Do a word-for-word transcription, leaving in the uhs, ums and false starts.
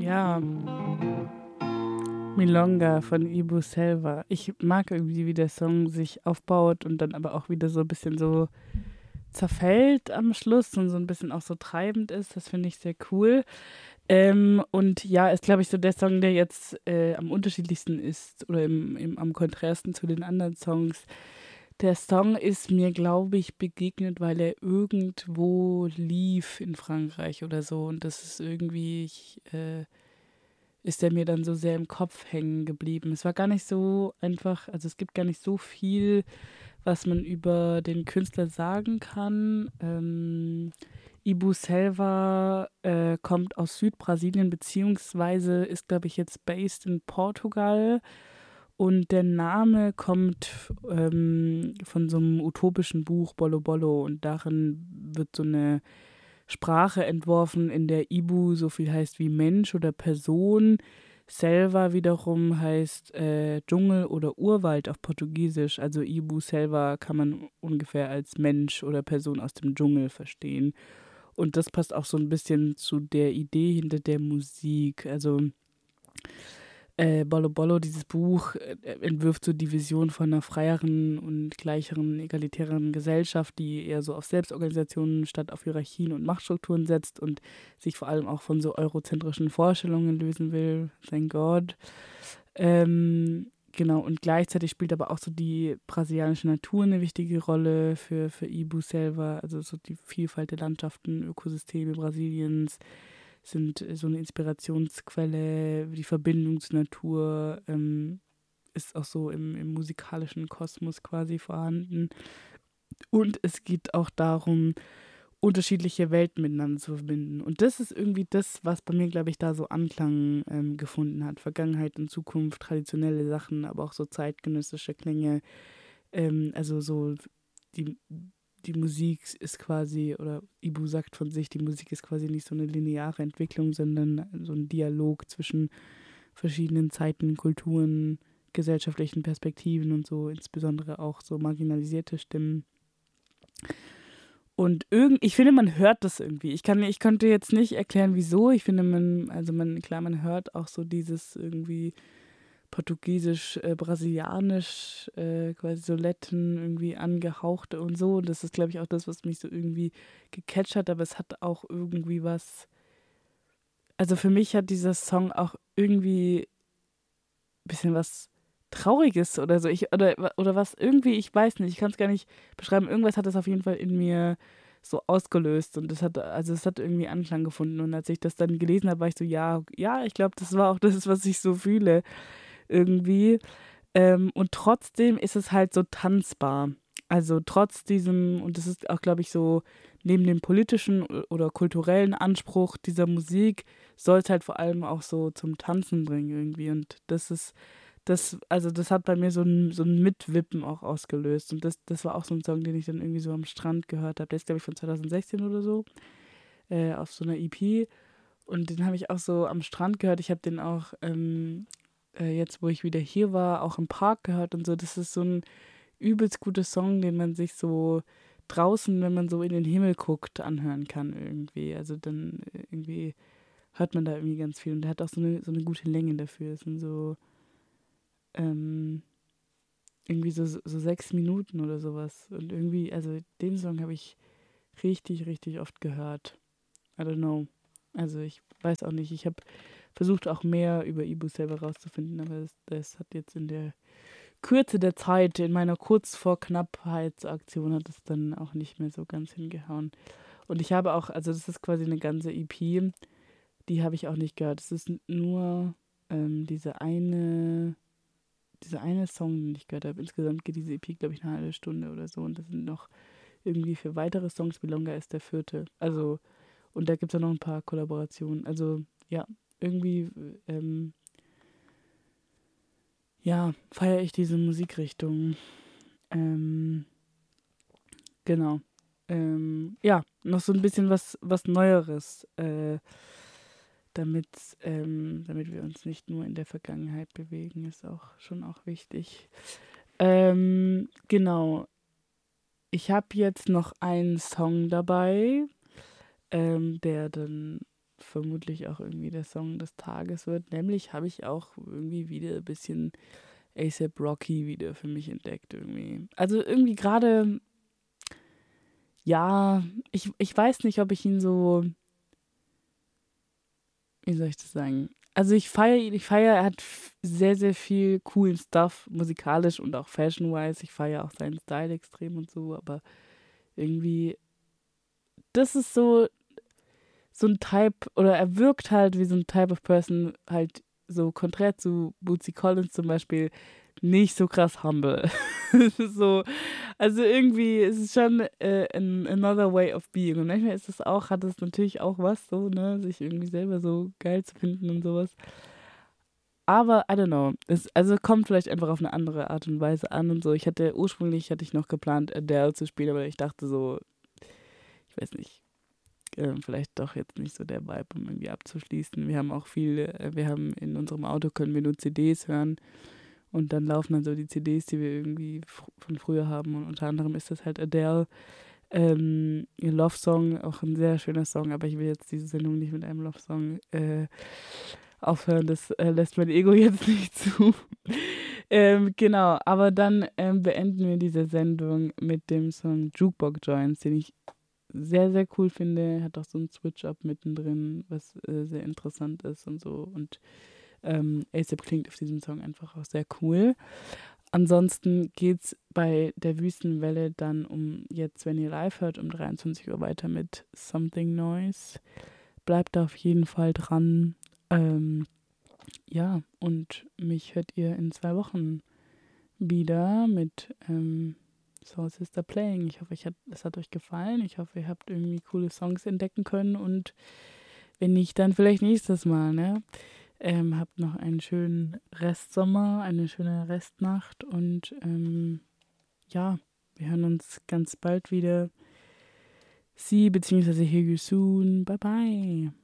Ja, Milonga von Ibu Selva. Ich mag irgendwie, wie der Song sich aufbaut und dann aber auch wieder so ein bisschen so zerfällt am Schluss und so ein bisschen auch so treibend ist. Das finde ich sehr cool. Ähm, und ja, ist, glaube ich, so der Song, der jetzt äh, am unterschiedlichsten ist oder im, im, am kontrasten zu den anderen Songs. Der Song ist mir, glaube ich, begegnet, weil er irgendwo lief in Frankreich oder so. Und das ist irgendwie, ich, äh, ist der mir dann so sehr im Kopf hängen geblieben. Es war gar nicht so einfach, also es gibt gar nicht so viel, was man über den Künstler sagen kann. Ähm, Ibu Selva äh, kommt aus Südbrasilien, beziehungsweise ist, glaube ich, jetzt based in Portugal. Und der Name kommt ähm, von so einem utopischen Buch Bolo Bolo. Und darin wird so eine Sprache entworfen, in der Ibu so viel heißt wie Mensch oder Person. Selva wiederum heißt äh, Dschungel oder Urwald auf Portugiesisch. Also Ibu Selva kann man ungefähr als Mensch oder Person aus dem Dschungel verstehen. Und das passt auch so ein bisschen zu der Idee hinter der Musik. Also äh, Bolo Bolo, dieses Buch, äh, entwirft so die Vision von einer freieren und gleicheren, egalitären Gesellschaft, die eher so auf Selbstorganisationen statt auf Hierarchien und Machtstrukturen setzt und sich vor allem auch von so eurozentrischen Vorstellungen lösen will. Thank God. Ähm, genau, und gleichzeitig spielt aber auch so die brasilianische Natur eine wichtige Rolle für, für Ibu selber, also so die Vielfalt der Landschaften, Ökosysteme Brasiliens sind so eine Inspirationsquelle, die Verbindung zur Natur ähm, ist auch so im, im musikalischen Kosmos quasi vorhanden. Und es geht auch darum, unterschiedliche Welten miteinander zu verbinden. Und das ist irgendwie das, was bei mir, glaube ich, da so Anklang ähm, gefunden hat. Vergangenheit und Zukunft, traditionelle Sachen, aber auch so zeitgenössische Klänge. Ähm, also so die, die Musik ist quasi, oder Ibu sagt von sich, die Musik ist quasi nicht so eine lineare Entwicklung, sondern so ein Dialog zwischen verschiedenen Zeiten, Kulturen, gesellschaftlichen Perspektiven und so, insbesondere auch so marginalisierte Stimmen. Und irgend, ich finde, man hört das irgendwie. Ich kann, ich konnte jetzt nicht erklären, wieso. Ich finde, man, also man, klar, man hört auch so dieses irgendwie portugiesisch, äh, brasilianisch, äh, quasi so Letten irgendwie angehauchte und so. Und das ist, glaube ich, auch das, was mich so irgendwie gecatcht hat. Aber es hat auch irgendwie was. Also für mich hat dieser Song auch irgendwie ein bisschen was Trauriges oder so. Ich, oder, oder was irgendwie, ich weiß nicht, ich kann es gar nicht beschreiben. Irgendwas hat es auf jeden Fall in mir so ausgelöst und das hat, also es hat irgendwie Anklang gefunden. Und als ich das dann gelesen habe, war ich so, ja, ja, ich glaube, das war auch das, was ich so fühle irgendwie. Ähm, und trotzdem ist es halt so tanzbar. Also trotz diesem, und das ist auch, glaube ich, so, neben dem politischen oder kulturellen Anspruch dieser Musik, soll es halt vor allem auch so zum Tanzen bringen irgendwie. Und das ist, das, also das hat bei mir so ein, so ein Mitwippen auch ausgelöst. Und das, das war auch so ein Song, den ich dann irgendwie so am Strand gehört habe. Der ist, glaube ich, von zwanzig sechzehn oder so, äh, auf so einer E P. Und den habe ich auch so am Strand gehört. Ich habe den auch ähm, äh, jetzt, wo ich wieder hier war, auch im Park gehört und so. Das ist so ein übelst guter Song, den man sich so draußen, wenn man so in den Himmel guckt, anhören kann irgendwie. Also dann irgendwie hört man da irgendwie ganz viel. Und der hat auch so eine, so eine gute Länge dafür. Es sind so ähm, irgendwie so, so sechs Minuten oder sowas. Und irgendwie, also den Song habe ich richtig, richtig oft gehört. I don't know. Also ich weiß auch nicht. Ich habe versucht auch mehr über Ibu selber rauszufinden, aber das, das hat jetzt in der Kürze der Zeit, in meiner kurz vor Knappheitsaktion, hat es dann auch nicht mehr so ganz hingehauen. Und ich habe auch, also das ist quasi eine ganze E P, die habe ich auch nicht gehört. Es ist nur ähm, diese eine, dieser eine Song, den ich gehört habe. Insgesamt geht diese E P, glaube ich, eine halbe Stunde oder so. Und das sind noch irgendwie für weitere Songs. Belonga ist der vierte. Also, und da gibt es auch noch ein paar Kollaborationen. Also, ja, irgendwie, ähm, ja, feiere ich diese Musikrichtung. Ähm, genau. Ähm, ja, noch so ein bisschen was, was Neueres, äh, damit, ähm, damit wir uns nicht nur in der Vergangenheit bewegen, ist auch schon auch wichtig. Ähm, genau. Ich habe jetzt noch einen Song dabei, ähm, der dann vermutlich auch irgendwie der Song des Tages wird. Nämlich habe ich auch irgendwie wieder ein bisschen A$AP Rocky wieder für mich entdeckt irgendwie. Also irgendwie gerade, ja, ich, ich weiß nicht, ob ich ihn so, wie soll ich das sagen? Also ich feiere ihn, ich feiere, er hat f- sehr, sehr viel coolen Stuff, musikalisch und auch fashion-wise. Ich feiere auch seinen Style extrem und so, aber irgendwie, das ist so, so ein Type, oder er wirkt halt wie so ein Type of Person, halt so konträr zu Bootsy Collins zum Beispiel, nicht so krass humble. Es ist so, also irgendwie ist es schon äh, an, another way of being. Und manchmal ist es auch, hat es natürlich auch was, so, ne, sich irgendwie selber so geil zu finden und sowas. Aber, I don't know, es, also kommt vielleicht einfach auf eine andere Art und Weise an und so. Ich hatte, ursprünglich hatte ich noch geplant, Adele zu spielen, aber ich dachte so, ich weiß nicht, äh, vielleicht doch jetzt nicht so der Vibe, um irgendwie abzuschließen. Wir haben auch viel, äh, wir haben in unserem Auto können wir nur C Ds hören und dann laufen dann so die C Ds, die wir irgendwie fr von früher haben und unter anderem ist das halt Adele, ähm, ihr Love Song, auch ein sehr schöner Song, aber ich will jetzt diese Sendung nicht mit einem Love Song äh, aufhören, das äh, lässt mein Ego jetzt nicht zu. Ähm, genau, aber dann ähm, beenden wir diese Sendung mit dem Song Jukebox Joints, den ich sehr, sehr cool finde. Hat auch so ein Switch-Up mittendrin, was äh, sehr interessant ist und so. Und ähm, A$AP klingt auf diesem Song einfach auch sehr cool. Ansonsten geht's bei der Wüstenwelle dann um, jetzt, wenn ihr live hört, um dreiundzwanzig Uhr weiter mit Something Noise. Bleibt da auf jeden Fall dran. Ähm, ja, und mich hört ihr in zwei Wochen wieder mit ähm, Soul Sister Playing. Ich hoffe, ich hat, es hat euch gefallen. Ich hoffe, ihr habt irgendwie coole Songs entdecken können und wenn nicht, dann vielleicht nächstes Mal, ne? Ähm, habt noch einen schönen Restsommer, eine schöne Restnacht und ähm, ja, wir hören uns ganz bald wieder. See bzw. hear you soon. Bye bye.